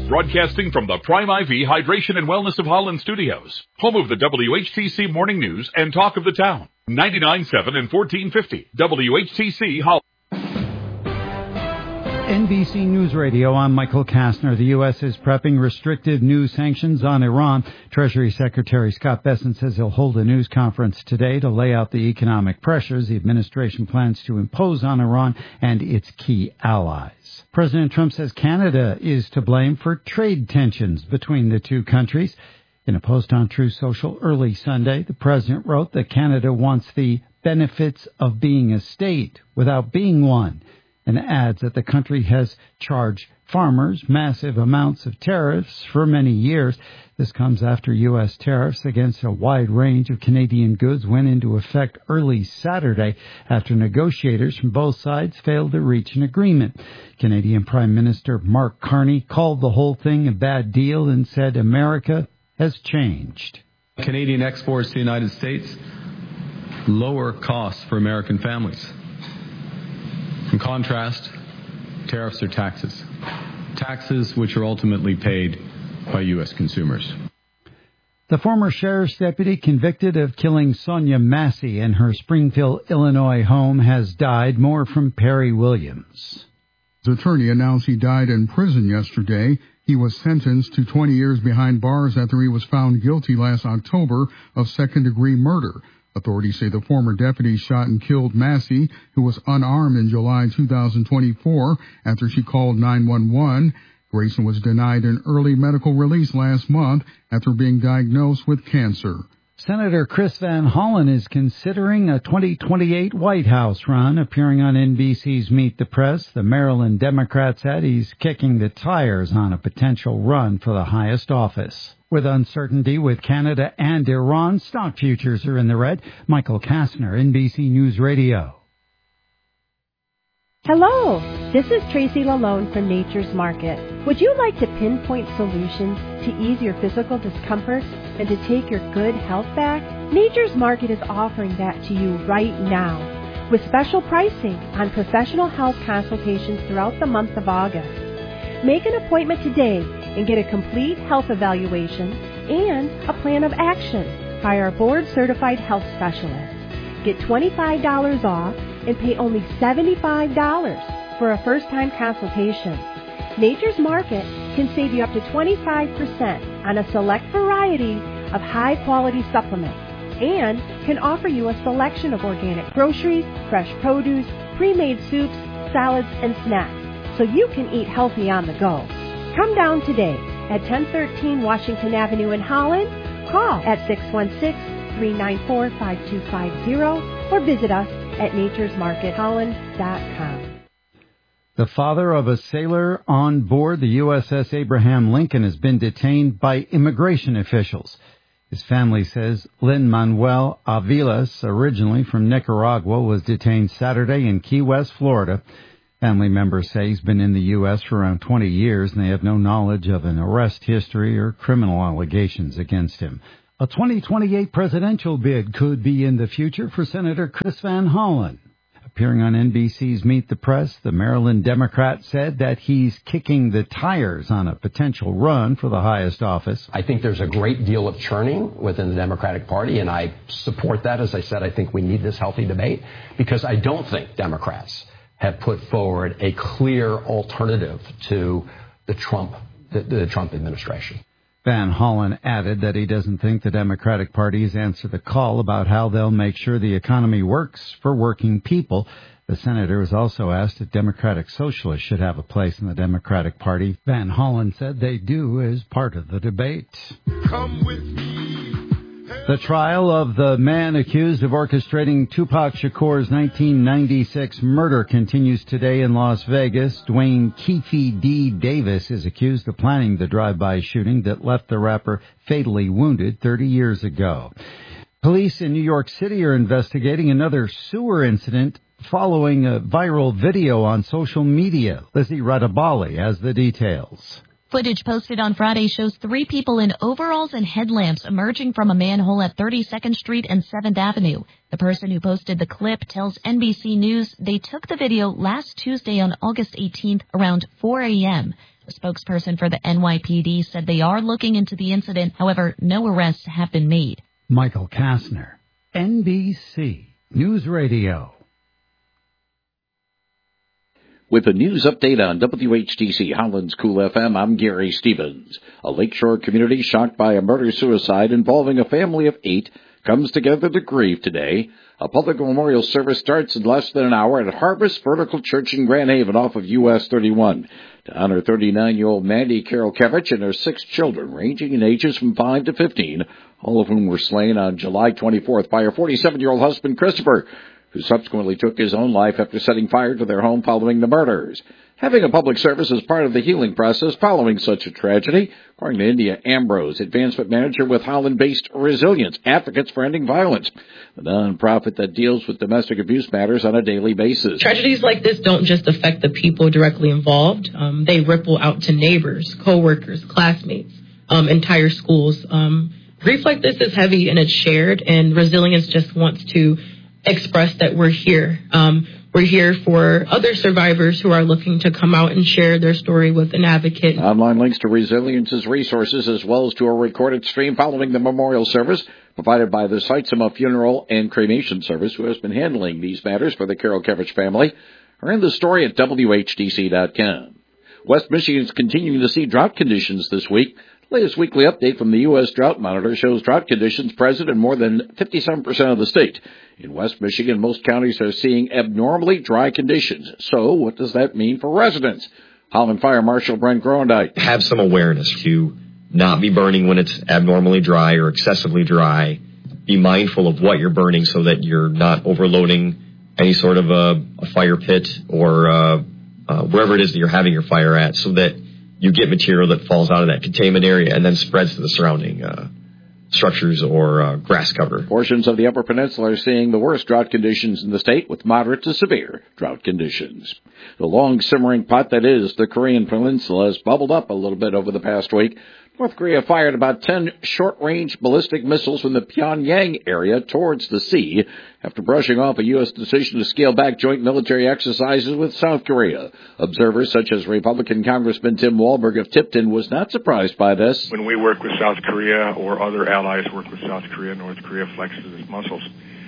Broadcasting from the Prime IV Hydration and Wellness of Holland studios, home of the WHTC Morning News and Talk of the Town. 99.7 and 1450 WHTC Holland. NBC News Radio, I'm Michael Kastner. The U.S. is prepping restrictive new sanctions on Iran. Treasury Secretary Scott Bessent says he'll hold a news conference today to lay out the economic pressures the administration plans to impose on Iran and its key allies. President Trump says Canada is to blame for trade tensions between the two countries. In a post on Truth Social early Sunday, the president wrote that Canada wants the benefits of being a state without being one, and adds that the country has charged farmers massive amounts of tariffs for many years. This comes after U.S. tariffs against a wide range of Canadian goods went into effect early Saturday after negotiators from both sides failed to reach an agreement. Canadian Prime Minister Mark Carney called the whole thing a bad deal and said America has changed. Canadian exports to the United States, lower costs for American families. In contrast, tariffs are taxes. Taxes which are ultimately paid by U.S. consumers. The former sheriff's deputy convicted of killing Sonia Massey in her Springfield, Illinois home has died. More from Perry Williams. His attorney announced he died in prison yesterday. He was sentenced to 20 years behind bars after he was found guilty last October of second-degree murder. Authorities say the former deputy shot and killed Massey, who was unarmed in July 2024 after she called 911. Grayson was denied an early medical release last month after being diagnosed with cancer. Senator Chris Van Hollen is considering a 2028 White House run. Appearing on NBC's Meet the Press, the Maryland Democrat said he's kicking the tires on a potential run for the highest office. With uncertainty with Canada and Iran, stock futures are in the red. Michael Kastner, NBC News Radio. Hello, this is Tracy Lalone from Nature's Market. Would you like to pinpoint solutions to ease your physical discomfort and to take your good health back? Nature's Market is offering that to you right now with special pricing on professional health consultations throughout the month of August. Make an appointment today and get a complete health evaluation and a plan of action by our board-certified health specialist. Get $25 off and pay only $75 for a first-time consultation. Nature's Market can save you up to 25% on a select variety of high-quality supplements and can offer you a selection of organic groceries, fresh produce, pre-made soups, salads, and snacks so you can eat healthy on the go. Come down today at 1013 Washington Avenue in Holland. Call at 616-394-5250 or visit us at naturesmarketholland.com. The father of a sailor on board the USS Abraham Lincoln has been detained by immigration officials. His family says Lin-Manuel Aviles, originally from Nicaragua, was detained Saturday in Key West, Florida. Family members say he's been in the U.S. for around 20 years, and they have no knowledge of an arrest history or criminal allegations against him. A 2028 presidential bid could be in the future for Senator Chris Van Hollen. Appearing on NBC's Meet the Press, the Maryland Democrat said that he's kicking the tires on a potential run for the highest office. I think there's a great deal of churning within the Democratic Party, and I support that. As I said, I think we need this healthy debate because I don't think Democrats have put forward a clear alternative to the Trump administration. Van Hollen added that he doesn't think the Democratic Party has answered the call about how they'll make sure the economy works for working people. The senator was also asked if Democratic Socialists should have a place in the Democratic Party. Van Hollen said they do as part of the debate. Come with me. The trial of the man accused of orchestrating Tupac Shakur's 1996 murder continues today in Las Vegas. Dwayne Keefe D. Davis is accused of planning the drive-by shooting that left the rapper fatally wounded 30 years ago. Police in New York City are investigating another sewer incident following a viral video on social media. Lizzie Radabali has the details. Footage posted on Friday shows 3 people in overalls and headlamps emerging from a manhole at 32nd Street and 7th Avenue. The person who posted the clip tells NBC News they took the video last Tuesday on August 18th around 4 a.m. A spokesperson for the NYPD said they are looking into the incident. However, no arrests have been made. Michael Kastner, NBC News Radio. With a news update on WHTC Holland's Cool FM, I'm Gary Stevens. A Lakeshore community shocked by a murder-suicide involving a family of 8 comes together to grieve today. A public memorial service starts in less than an hour at Harvest Vertical Church in Grand Haven off of US 31 to honor 39-year-old Mandy Karolkiewicz and her 6 children, ranging in ages from 5 to 15, all of whom were slain on July 24th by her 47-year-old husband, Christopher, who subsequently took his own life after setting fire to their home following the murders. Having a public service is part of the healing process following such a tragedy, according to India Ambrose, Advancement Manager with Holland-based Resilience, Advocates for Ending Violence, the nonprofit that deals with domestic abuse matters on a daily basis. Tragedies like this don't just affect the people directly involved. They ripple out to neighbors, co-workers, classmates, entire schools. Grief like this is heavy and it's shared, and Resilience just wants to express that we're here. We're here for other survivors who are looking to come out and share their story with an advocate. Online links to Resilience's resources as well as to a recorded stream following the memorial service provided by the Seitzema Funeral and Cremation Service, who has been handling these matters for the Karolkiewicz family, are in the story at WHTC.com. West Michigan is continuing to see drought conditions this week. The latest weekly update from the U.S. Drought Monitor shows drought conditions present in more than 57% of the state. In West Michigan, most counties are seeing abnormally dry conditions. So what does that mean for residents? Holland Fire Marshal Brent Grondike. Have some awareness to not be burning when it's abnormally dry or excessively dry. Be mindful of what you're burning so that you're not overloading any sort of a fire pit or wherever it is that you're having your fire at, so that you get material that falls out of that containment area and then spreads to the surrounding structures or grass cover. Portions of the Upper Peninsula are seeing the worst drought conditions in the state, with moderate to severe drought conditions. The long simmering pot that is the Korean Peninsula has bubbled up a little bit over the past week. North Korea fired about 10 short-range ballistic missiles from the Pyongyang area towards the sea after brushing off a U.S. decision to scale back joint military exercises with South Korea. Observers such as Republican Congressman Tim Walberg of Tipton was not surprised by this. When we work with South Korea or other allies work with South Korea, North Korea flexes its muscles.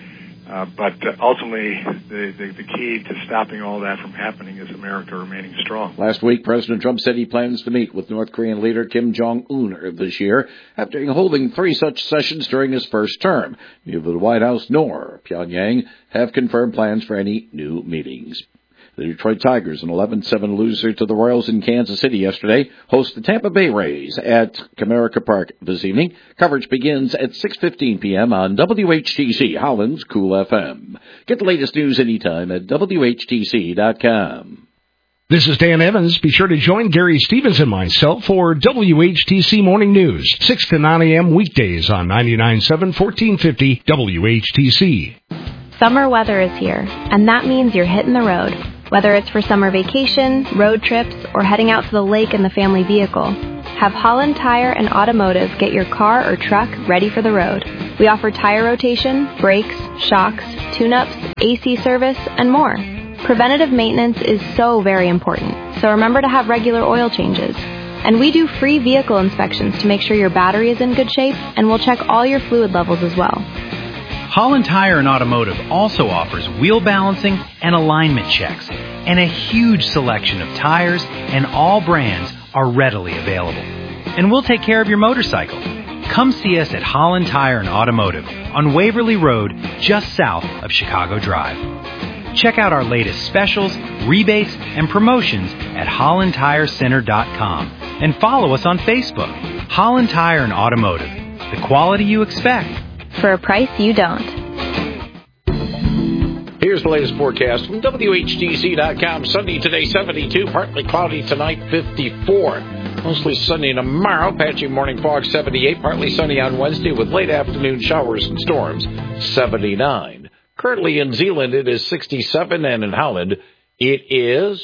But ultimately, the key to stopping all that from happening is America remaining strong. Last week, President Trump said he plans to meet with North Korean leader Kim Jong-un this year after holding 3 such sessions during his first term. Neither the White House nor Pyongyang have confirmed plans for any new meetings. The Detroit Tigers, an 11-7 loser to the Royals in Kansas City yesterday, host the Tampa Bay Rays at Comerica Park this evening. Coverage begins at 6:15 p.m. on WHTC Holland's Cool FM. Get the latest news anytime at WHTC.com. This is Dan Evans. Be sure to join Gary Stevens and myself for WHTC Morning News, 6 to 9 a.m. weekdays on 99.7 1450 WHTC. Summer weather is here, and that means you're hitting the road. Whether it's for summer vacation, road trips, or heading out to the lake in the family vehicle, have Holland Tire and Automotive get your car or truck ready for the road. We offer tire rotation, brakes, shocks, tune-ups, AC service, and more. Preventative maintenance is so very important, so remember to have regular oil changes. And we do free vehicle inspections to make sure your battery is in good shape, and we'll check all your fluid levels as well. Holland Tire and Automotive also offers wheel balancing and alignment checks, and a huge selection of tires and all brands are readily available. And we'll take care of your motorcycle. Come see us at Holland Tire and Automotive on Waverly Road, just south of Chicago Drive. Check out our latest specials, rebates, and promotions at HollandTireCenter.com and follow us on Facebook. Holland Tire and Automotive, the quality you expect for a price you don't. Here's the latest forecast from WHTC.com. Sunny today, 72. Partly cloudy tonight, 54. Mostly sunny tomorrow. Patchy morning fog, 78. Partly sunny on Wednesday with late afternoon showers and storms, 79. Currently in Zeeland, it is 67. And in Holland, it is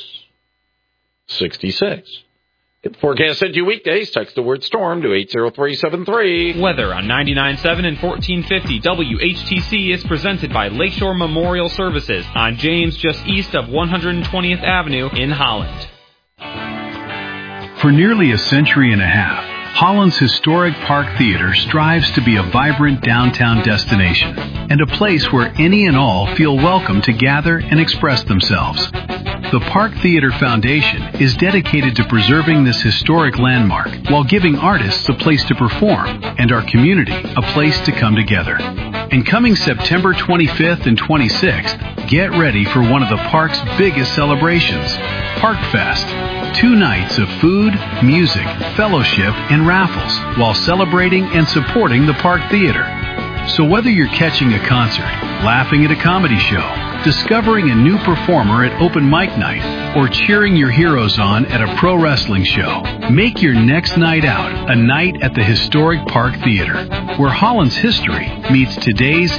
66. Get the forecast sent you weekdays. Text the word storm to 80373. Weather on 99.7 and 1450 WHTC is presented by Lakeshore Memorial Services on James, just east of 120th Avenue in Holland. For nearly a century and a half, Holland's historic Park Theater strives to be a vibrant downtown destination and a place where any and all feel welcome to gather and express themselves. The Park Theater Foundation is dedicated to preserving this historic landmark while giving artists a place to perform and our community a place to come together. And coming September 25th and 26th, get ready for one of the park's biggest celebrations, Park Fest. 2 nights of food, music, fellowship, and raffles while celebrating and supporting the Park Theater. So whether you're catching a concert, laughing at a comedy show, discovering a new performer at open mic night, or cheering your heroes on at a pro wrestling show, make your next night out a night at the historic Park Theater, where Holland's history meets today's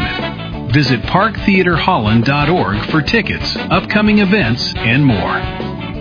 entertainment. Visit parktheaterholland.org for tickets, upcoming events, and more.